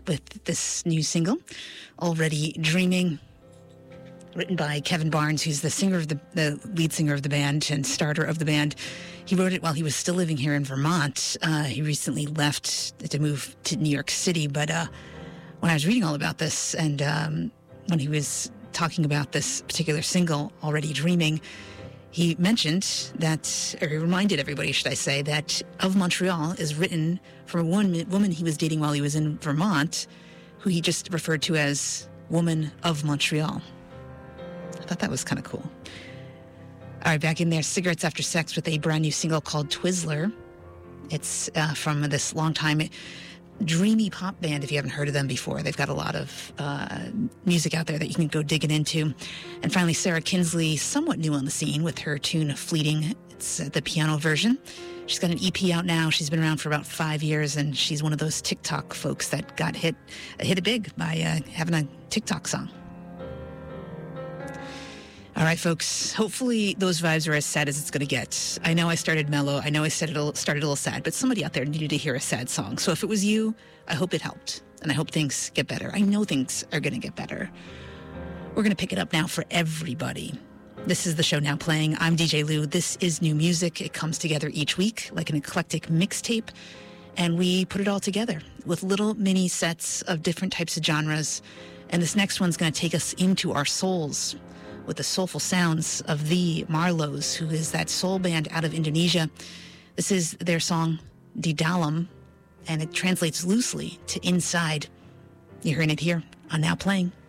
with this new single, Already Dreaming, written by Kevin Barnes, who's the lead singer of the band and starter of the band. He wrote it while he was still living here in Vermont. He recently left to move to New York City, but when I was reading all about this and when he was talking about this particular single, Already Dreaming, he mentioned that, or he reminded everybody, should I say, that Of Montreal is written from a woman he was dating while he was in Vermont, who he just referred to as Woman of Montreal. I thought that was kind of cool. All right, back in there, Cigarettes After Sex with a brand new single called Twizzler. It's from this long-time dreamy pop band, if you haven't heard of them before. They've got a lot of music out there that you can go digging into. And finally, Sarah Kinsley, somewhat new on the scene with her tune Fleeting. It's the piano version. She's got an EP out now. She's been around for about 5 years, and she's one of those TikTok folks that got hit it big by having a TikTok song. All right, folks, hopefully those vibes are as sad as it's going to get. I know I started mellow. I know I started a little sad, but somebody out there needed to hear a sad song. So if it was you, I hope it helped, and I hope things get better. I know things are going to get better. We're going to pick it up now for everybody. This is the show now playing. I'm DJ Lou. This is new music. It comes together each week like an eclectic mixtape, and we put it all together with little mini sets of different types of genres. And this next one's going to take us into our souls with the soulful sounds of the Marlows, who is that soul band out of Indonesia. This is their song, Di Dalam, and it translates loosely to inside. You're hearing it here on Now Playing.